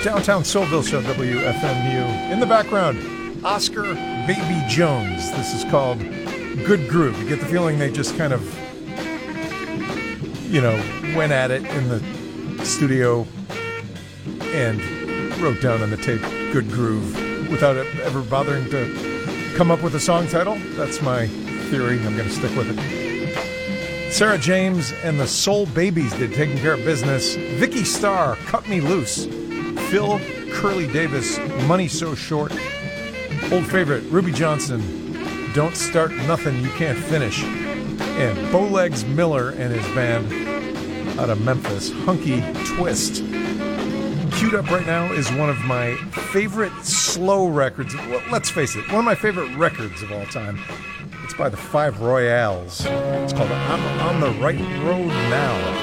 Downtown Soulville Show, WFMU. In the background, Oscar Baby Jones. This is called Good Groove. You get the feeling they just kind of, went at it in the studio and wrote down on the tape Good Groove without ever bothering to come up with a song title. That's my theory. I'm going to stick with it. Sarah James and the Soul Babies did Taking Care of Business. Vicky Starr, Cut Me Loose. Phil Curly Davis, Money So Short. Old favorite, Ruby Johnson, Don't Start Nothing You Can't Finish. And Bowlegs Miller and his band out of Memphis, Hunky Twist. Queued up right now is one of my favorite slow records. Well, let's face it, one of my favorite records of all time. It's by the Five Royales. It's called I'm on the Right Road Now.